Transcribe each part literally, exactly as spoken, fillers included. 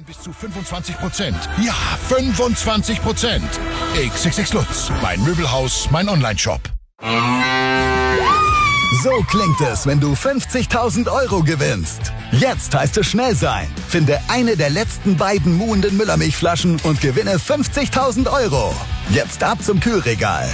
Bis zu fünfundzwanzig Prozent. Ja, fünfundzwanzig Prozent. X X X Lutz, mein Möbelhaus, mein Onlineshop. So klingt es, wenn du fünfzigtausend Euro gewinnst. Jetzt heißt es schnell sein. Finde eine der letzten beiden muhenden Müllermilchflaschen und gewinne fünfzigtausend Euro. Jetzt ab zum Kühlregal.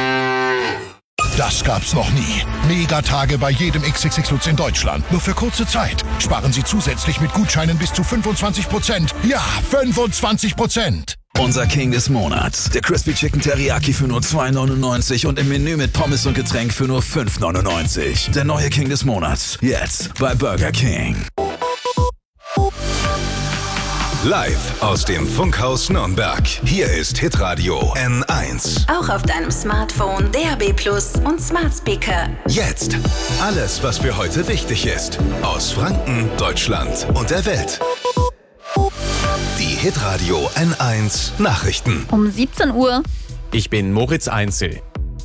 Das gab's noch nie. Megatage bei jedem X X X Lutz in Deutschland. Nur für kurze Zeit. Sparen Sie zusätzlich mit Gutscheinen bis zu fünfundzwanzig Prozent. Ja, fünfundzwanzig Prozent. Unser King des Monats. Der Crispy Chicken Teriyaki für nur zwei neunundneunzig und im Menü mit Pommes und Getränk für nur fünf neunundneunzig. Der neue King des Monats. Jetzt bei Burger King. Live aus dem Funkhaus Nürnberg. Hier ist Hitradio N eins. Auch auf deinem Smartphone, D A B Plus und Smart Speaker. Jetzt alles, was für heute wichtig ist. Aus Franken, Deutschland und der Welt. Die Hitradio N eins Nachrichten. Um siebzehn Uhr. Ich bin Moritz Einzel.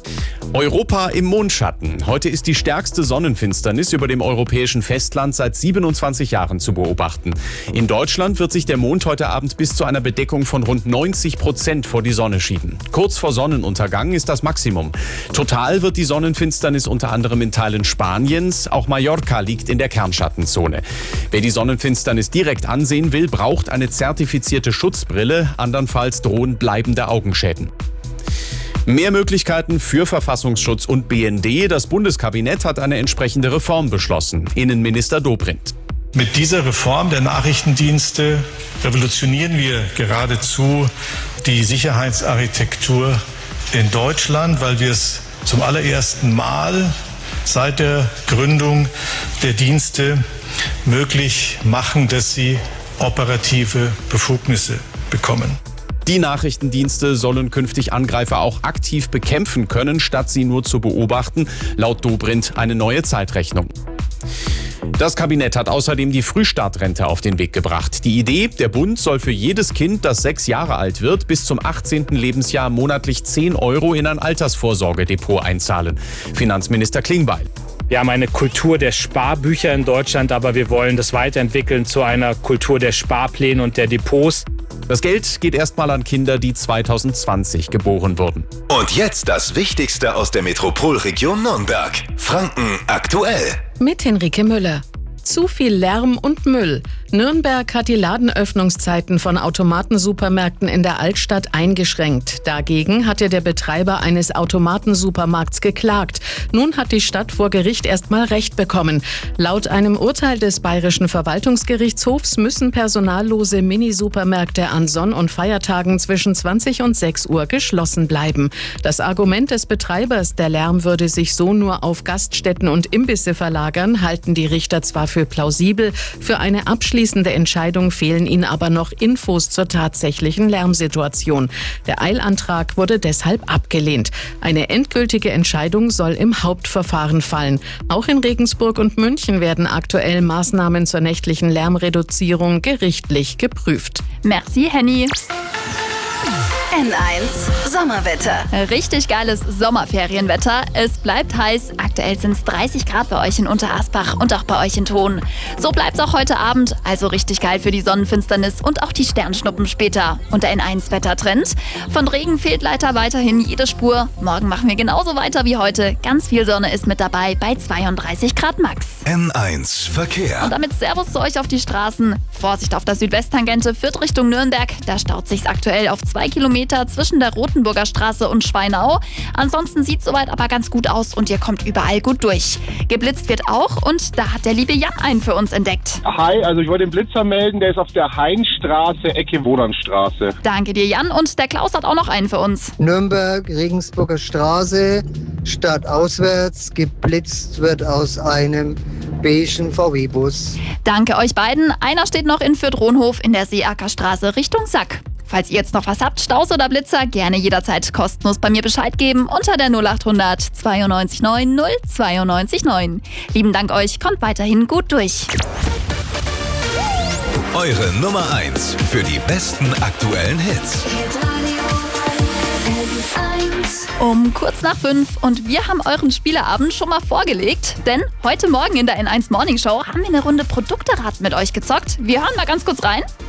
Europa im Mondschatten. Heute ist die stärkste Sonnenfinsternis über dem europäischen Festland seit siebenundzwanzig Jahren zu beobachten. In Deutschland wird sich der Mond heute Abend bis zu einer Bedeckung von rund neunzig Prozent vor die Sonne schieben. Kurz vor Sonnenuntergang ist das Maximum. Total wird die Sonnenfinsternis unter anderem in Teilen Spaniens, auch Mallorca liegt in der Kernschattenzone. Wer die Sonnenfinsternis direkt ansehen will, braucht eine zertifizierte Schutzbrille, andernfalls drohen bleibende Augenschäden. Mehr Möglichkeiten für Verfassungsschutz und B N D. Das Bundeskabinett hat eine entsprechende Reform beschlossen. Innenminister Dobrindt. Mit dieser Reform der Nachrichtendienste revolutionieren wir geradezu die Sicherheitsarchitektur in Deutschland, weil wir es zum allerersten Mal seit der Gründung der Dienste möglich machen, dass sie operative Befugnisse bekommen. Die Nachrichtendienste sollen künftig Angreifer auch aktiv bekämpfen können, statt sie nur zu beobachten. Laut Dobrindt eine neue Zeitrechnung. Das Kabinett hat außerdem die Frühstartrente auf den Weg gebracht. Die Idee, der Bund soll für jedes Kind, das sechs Jahre alt wird, bis zum achtzehnten Lebensjahr monatlich zehn Euro in ein Altersvorsorgedepot einzahlen. Finanzminister Klingbeil. Wir haben eine Kultur der Sparbücher in Deutschland, aber wir wollen das weiterentwickeln zu einer Kultur der Sparpläne und der Depots. Das Geld geht erstmal an Kinder, die zweitausendzwanzig geboren wurden. Und jetzt das Wichtigste aus der Metropolregion Nürnberg. Franken aktuell. Mit Henrike Müller. Zu viel Lärm und Müll. Nürnberg hat die Ladenöffnungszeiten von Automatensupermärkten in der Altstadt eingeschränkt. Dagegen hatte der Betreiber eines Automatensupermarkts geklagt. Nun hat die Stadt vor Gericht erstmal Recht bekommen. Laut einem Urteil des Bayerischen Verwaltungsgerichtshofs müssen personallose Minisupermärkte an Sonn- und Feiertagen zwischen zwanzig und sechs Uhr geschlossen bleiben. Das Argument des Betreibers, der Lärm würde sich so nur auf Gaststätten und Imbisse verlagern, halten die Richter zwar für plausibel, für eine abschließende Entscheidung fehlen ihnen aber noch Infos zur tatsächlichen Lärmsituation. Der Eilantrag wurde deshalb abgelehnt. Eine endgültige Entscheidung soll im Hauptverfahren fallen. Auch in Regensburg und München werden aktuell Maßnahmen zur nächtlichen Lärmreduzierung gerichtlich geprüft. Merci, Henny. N eins Sommerwetter. Richtig geiles Sommerferienwetter. Es bleibt heiß. Aktuell sind es dreißig Grad bei euch in Unterasbach und auch bei euch in Thon. So bleibt es auch heute Abend. Also richtig geil für die Sonnenfinsternis und auch die Sternschnuppen später. Und der N eins Wettertrend. Von Regen fehlt leider weiterhin jede Spur. Morgen machen wir genauso weiter wie heute. Ganz viel Sonne ist mit dabei bei zweiunddreißig Grad max. N eins Verkehr. Und damit Servus zu euch auf die Straßen. Vorsicht auf der Südwesttangente Fürth Richtung Nürnberg. Da staut sich's aktuell auf zwei Kilometer zwischen der Rotenburger Straße und Schweinau. Ansonsten sieht soweit aber ganz gut aus und ihr kommt überall gut durch. Geblitzt wird auch und da hat der liebe Jan einen für uns entdeckt. Hi, also ich wollte den Blitzer melden, der ist auf der Heinstraße, Ecke Wohnernstraße. Danke dir, Jan, und der Klaus hat auch noch einen für uns. Nürnberg, Regensburger Straße, stadtauswärts, geblitzt wird aus einem beigen V W-Bus. Danke euch beiden. Einer steht noch in Fürth-Rohnhof in der Seeackerstraße Richtung Sack. Falls ihr jetzt noch was habt, Staus oder Blitzer, gerne jederzeit kostenlos bei mir Bescheid geben unter der null achthundert zweiundneunzig neun null zweiundneunzig neun. Lieben Dank euch, kommt weiterhin gut durch. Eure Nummer eins für die besten aktuellen Hits. Um kurz nach fünf und wir haben euren Spieleabend schon mal vorgelegt, denn heute Morgen in der N eins Morning Show haben wir eine Runde Produkteraten mit euch gezockt. Wir hören mal ganz kurz rein.